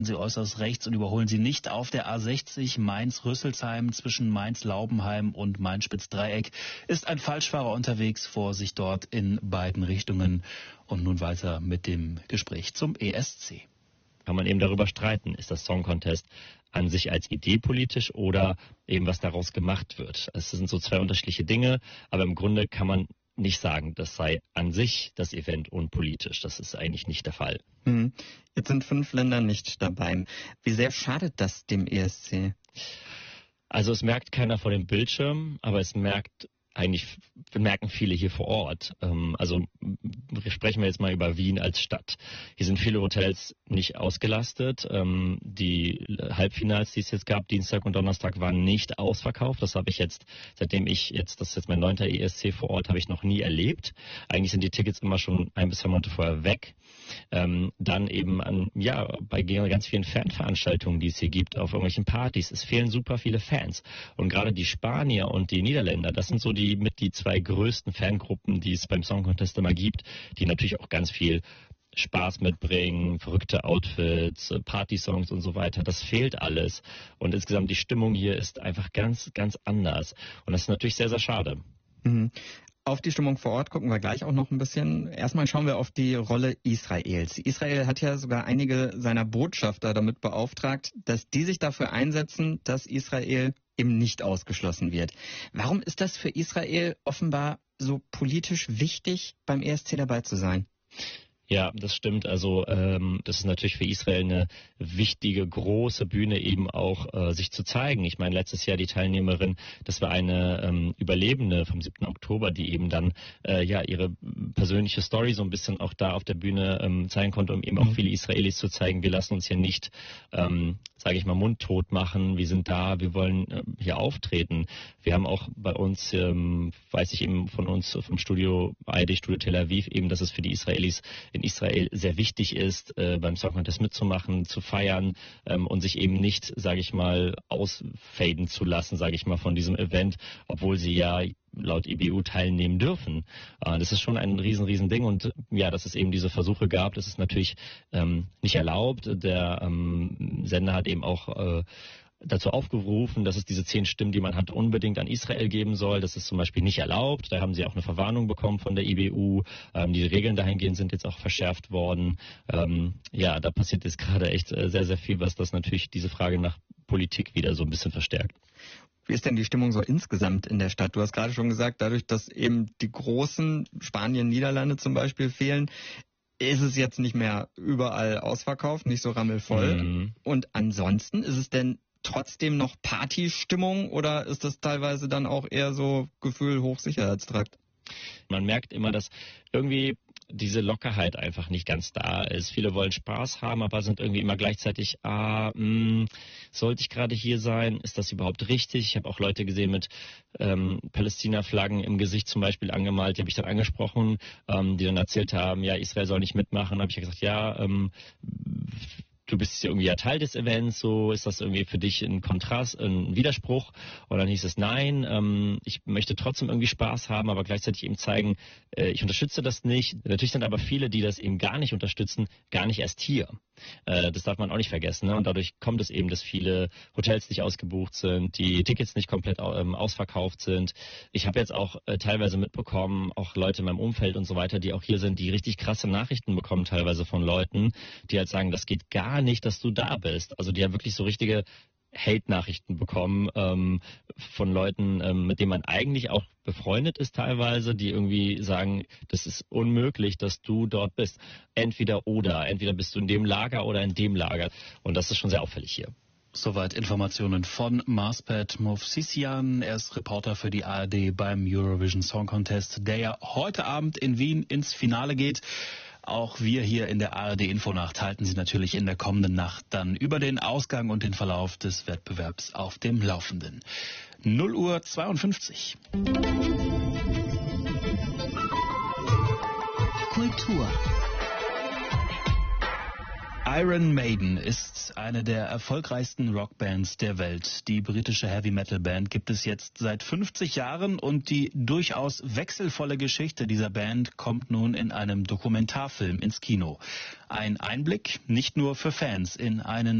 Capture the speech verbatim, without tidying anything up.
Sie äußerst rechts und überholen Sie nicht auf der A sechzig Mainz-Rüsselsheim zwischen Mainz-Laubenheim und Mainz-Spitzdreieck. Ist ein Falschfahrer unterwegs, Vorsicht dort in beiden Richtungen. Und nun weiter mit dem Gespräch zum E S C. Kann man eben darüber streiten, ist das Song Contest an sich als Idee politisch oder eben was daraus gemacht wird. Es sind so zwei unterschiedliche Dinge, aber im Grunde kann man nicht sagen, das sei an sich das Event unpolitisch. Das ist eigentlich nicht der Fall. Hm. Jetzt sind fünf Länder nicht dabei. Wie sehr schadet das dem E S C? Also es merkt keiner vor dem Bildschirm, aber es merkt eigentlich merken viele hier vor Ort. Also sprechen wir jetzt mal über Wien als Stadt. Hier sind viele Hotels nicht ausgelastet. Die Halbfinals, die es jetzt gab, Dienstag und Donnerstag, waren nicht ausverkauft. Das habe ich jetzt, seitdem ich jetzt, das ist jetzt mein neunter E S C vor Ort, habe ich noch nie erlebt. Eigentlich sind die Tickets immer schon ein bis zwei Monate vorher weg. Ähm, dann eben an, ja, bei ganz vielen Fanveranstaltungen, die es hier gibt, auf irgendwelchen Partys. Es fehlen super viele Fans. Und gerade die Spanier und die Niederländer, das sind so die mit die zwei größten Fangruppen, die es beim Song Contest immer gibt, die natürlich auch ganz viel Spaß mitbringen, verrückte Outfits, Partysongs und so weiter. Das fehlt alles. Und insgesamt die Stimmung hier ist einfach ganz, ganz anders. Und das ist natürlich sehr, sehr schade. Mhm. Auf die Stimmung vor Ort gucken wir gleich auch noch ein bisschen. Erstmal schauen wir auf die Rolle Israels. Israel hat ja sogar einige seiner Botschafter damit beauftragt, dass die sich dafür einsetzen, dass Israel eben nicht ausgeschlossen wird. Warum ist das für Israel offenbar so politisch wichtig, beim E S C dabei zu sein? Ja, das stimmt. Also ähm, das ist natürlich für Israel eine wichtige, große Bühne, eben auch äh, sich zu zeigen. Ich meine, letztes Jahr die Teilnehmerin, das war eine ähm, Überlebende vom siebten Oktober, die eben dann äh, ja ihre persönliche Story so ein bisschen auch da auf der Bühne ähm, zeigen konnte, um eben auch viele Israelis zu zeigen, wir lassen uns hier nicht, ähm, sage ich mal, mundtot machen. Wir sind da, wir wollen äh, hier auftreten. Wir haben auch bei uns, ähm, weiß ich eben von uns vom Studio A R D Studio Tel Aviv, eben, dass es für die Israelis in Israel sehr wichtig ist, äh, beim Song Contest mitzumachen, zu feiern ähm, und sich eben nicht, sage ich mal, ausfaden zu lassen, sage ich mal, von diesem Event, obwohl sie ja laut I B U teilnehmen dürfen. Äh, das ist schon ein riesen, riesen Ding und ja, dass es eben diese Versuche gab, das ist natürlich ähm, nicht erlaubt. Der ähm, Sender hat eben auch äh, dazu aufgerufen, dass es diese zehn Stimmen, die man hat, unbedingt an Israel geben soll. Das ist zum Beispiel nicht erlaubt. Da haben sie auch eine Verwarnung bekommen von der I B U. Ähm, die Regeln dahingehend sind jetzt auch verschärft worden. Ähm, ja, da passiert jetzt gerade echt äh, sehr, sehr viel, was das natürlich diese Frage nach Politik wieder so ein bisschen verstärkt. Wie ist denn die Stimmung so insgesamt in der Stadt? Du hast gerade schon gesagt, dadurch, dass eben die großen Spanien, Niederlande zum Beispiel fehlen, ist es jetzt nicht mehr überall ausverkauft, nicht so rammelvoll. Mhm. Und ansonsten ist es denn trotzdem noch Partystimmung oder ist das teilweise dann auch eher so Gefühl Hochsicherheitstrakt? Man merkt immer, dass irgendwie diese Lockerheit einfach nicht ganz da ist. Viele wollen Spaß haben, aber sind irgendwie immer gleichzeitig, ah, mh, sollte ich gerade hier sein? Ist das überhaupt richtig? Ich habe auch Leute gesehen mit ähm, Palästina-Flaggen im Gesicht zum Beispiel angemalt, die habe ich dann angesprochen, ähm, die dann erzählt haben, ja, Israel soll nicht mitmachen. Da habe ich ja gesagt, ja, ähm, du bist irgendwie ja Teil des Events, so ist das irgendwie für dich ein Kontrast, ein Widerspruch? Und dann hieß es, nein, ähm, ich möchte trotzdem irgendwie Spaß haben, aber gleichzeitig eben zeigen, äh, ich unterstütze das nicht. Natürlich sind aber viele, die das eben gar nicht unterstützen, gar nicht erst hier. Äh, das darf man auch nicht vergessen. Ne? Und dadurch kommt es eben, dass viele Hotels nicht ausgebucht sind, die Tickets nicht komplett ähm, ausverkauft sind. Ich habe jetzt auch äh, teilweise mitbekommen, auch Leute in meinem Umfeld und so weiter, die auch hier sind, die richtig krasse Nachrichten bekommen teilweise von Leuten, die halt sagen, das geht gar nicht, dass du da bist. Also die haben wirklich so richtige Hate-Nachrichten bekommen ähm, von Leuten, ähm, mit denen man eigentlich auch befreundet ist teilweise, die irgendwie sagen, das ist unmöglich, dass du dort bist. Entweder oder. Entweder bist du in dem Lager oder in dem Lager. Und das ist schon sehr auffällig hier. Soweit Informationen von Marspet Movsisian. Er ist Reporter für die A R D beim Eurovision Song Contest, der ja heute Abend in Wien ins Finale geht. Auch wir hier in der A R D Infonacht halten Sie natürlich in der kommenden Nacht dann über den Ausgang und den Verlauf des Wettbewerbs auf dem Laufenden. null Uhr zweiundfünfzig. Kultur. Iron Maiden ist eine der erfolgreichsten Rockbands der Welt. Die britische Heavy-Metal-Band gibt es jetzt seit fünfzig Jahren und die durchaus wechselvolle Geschichte dieser Band kommt nun in einem Dokumentarfilm ins Kino. Ein Einblick nicht nur für Fans in einen